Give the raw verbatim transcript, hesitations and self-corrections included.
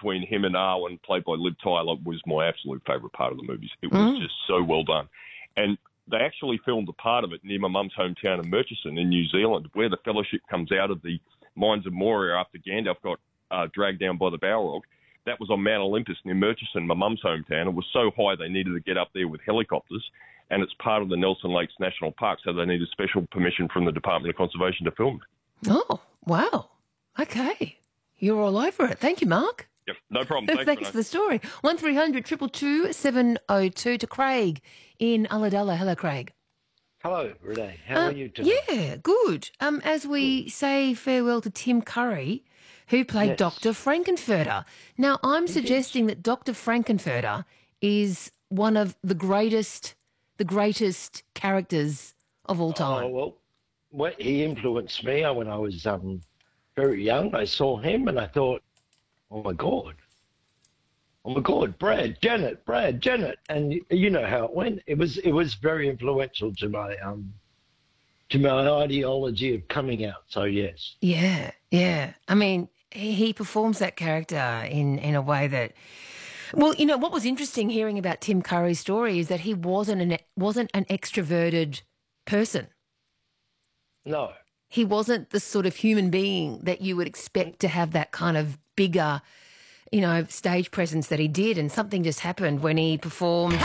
between him and Arwen, played by Liv Tyler, was my absolute favourite part of the movies. It was Mm. just so well done. And they actually filmed a part of it near my mum's hometown of Murchison in New Zealand, where the Fellowship comes out of the Mines of Moria after Gandalf got uh, dragged down by the Balrog. That was on Mount Olympus near Murchison, my mum's hometown. It was so high they needed to get up there with helicopters, and it's part of the Nelson Lakes National Park, so they needed special permission from the Department of Conservation to film it. Oh, wow. Okay. You're all over it. Thank you, Mark. Yep, no problem. Thanks, Thanks for the story. one three hundred two two two seven oh two to Craig in Ulladulla. Hello, Craig. Hello, Renee. How Uh, are you today? Yeah, good. Um, as we say farewell to Tim Curry, who played Yes. Doctor Frankenfurter. Now, I'm suggesting that Doctor Frankenfurter is one of the greatest, the greatest characters of all Oh, time. well, well, he influenced me when I was um, very young. I saw him and I thought, oh, my God. Oh, my God, Brad, Janet, Brad, Janet. And y- you know how it went. It was it was very influential to my um to my ideology of coming out. So, yes. Yeah, yeah. I mean, he, he performs that character in, in a way that, well, you know, what was interesting hearing about Tim Curry's story is that he wasn't an wasn't an extroverted person. No. He wasn't the sort of human being that you would expect to have that kind of bigger, you know, stage presence that he did. And something just happened when he performed